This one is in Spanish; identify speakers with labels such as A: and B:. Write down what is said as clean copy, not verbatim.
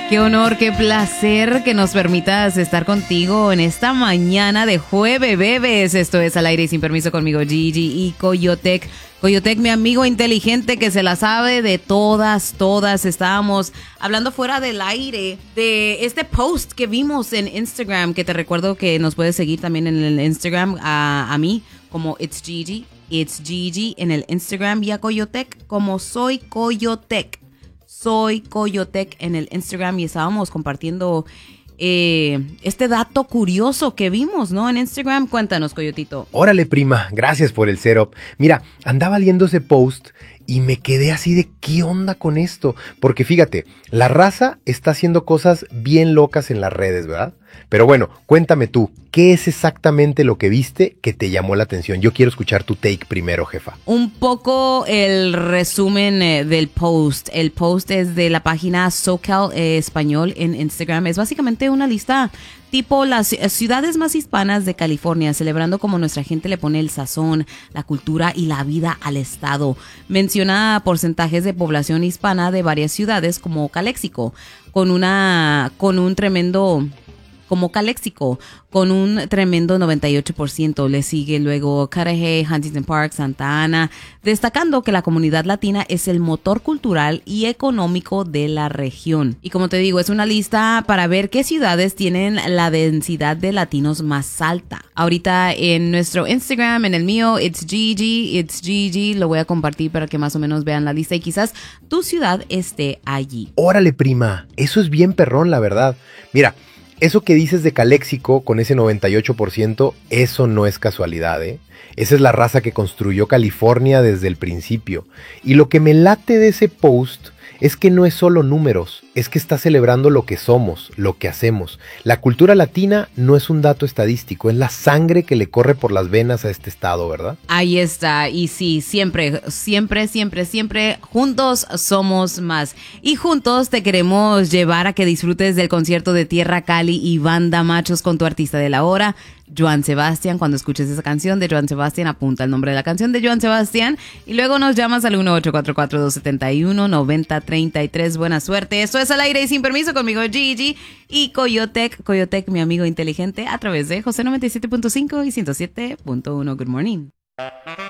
A: Qué honor, qué placer que nos permitas estar contigo en esta mañana de jueves, bebés. Esto es Al Aire y Sin Permiso conmigo, Gigi y Coyotec. Coyotec, mi amigo inteligente que se la sabe de todas. Estábamos hablando fuera del aire de este post que vimos en Instagram, que te recuerdo que nos puedes seguir también en el Instagram a mí como It's Gigi en el Instagram y a Coyotec como Soy Coyotec. Soy Coyotec en el Instagram y estábamos compartiendo este dato curioso que vimos, ¿no? En Instagram. Cuéntanos, Coyotito.
B: Órale, prima, gracias por el setup. Mira, andaba leyendo ese post y me quedé así de ¿qué onda con esto? Porque fíjate, la raza está haciendo cosas bien locas en las redes, ¿verdad? Pero bueno, cuéntame tú, ¿qué es exactamente lo que viste que te llamó la atención? Yo quiero escuchar tu take primero, jefa.
A: Un poco el resumen del post. El post es de la página SoCal Español en Instagram. Es básicamente una lista tipo las ciudades más hispanas de California, celebrando como nuestra gente le pone el sazón, la cultura y la vida al estado. Menciona porcentajes de población hispana de varias ciudades como Calexico, con un tremendo 98%. Le sigue luego Cudahy, Huntington Park, Santa Ana, destacando que la comunidad latina es el motor cultural y económico de la región. Y como te digo, es una lista para ver qué ciudades tienen la densidad de latinos más alta. Ahorita en nuestro Instagram, en el mío, It's Gigi, lo voy a compartir para que más o menos vean la lista y quizás tu ciudad esté allí.
B: Órale, prima, eso es bien perrón, la verdad. Mira, eso que dices de Calexico con ese 98%, eso no es casualidad, ¿eh? Esa es la raza que construyó California desde el principio. Y lo que me late de ese post es que no es solo números, es que está celebrando lo que somos, lo que hacemos. La cultura latina no es un dato estadístico, es la sangre que le corre por las venas a este estado, ¿verdad?
A: Ahí está, y sí, siempre, juntos somos más. Y juntos te queremos llevar a que disfrutes del concierto de Tierra Cali y Banda Machos con tu artista de la hora, Joan Sebastián. Cuando escuches esa canción de Joan Sebastián, apunta el nombre de la canción de Joan Sebastián y luego nos llamas al 1-844-271-9033. Buena suerte. Esto es Al Aire y Sin Permiso conmigo, Gigi y Coyotec, mi amigo inteligente, a través de José 97.5 y 107.1. Good morning.